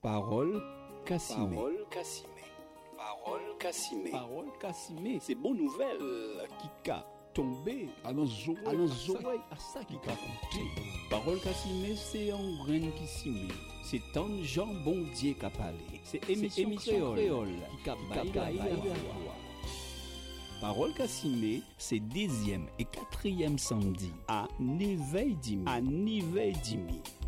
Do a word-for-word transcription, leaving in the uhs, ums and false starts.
Parole Kassimé. Parole Kassimé. Parole Kassimé. Parole Kassimé. C'est bonne nouvelle qui ka tombé à nos oreilles. À nos oreilles, à ça qui ka compté. Parole Kassimé, c'est un grain qui simé. C'est un Jean bon Dieu qui a parlé. C'est émission créole qui a baillé. Parole Kassimé, c'est deuxième et quatrième samedi à neuf heures dix. À neuf heures dix.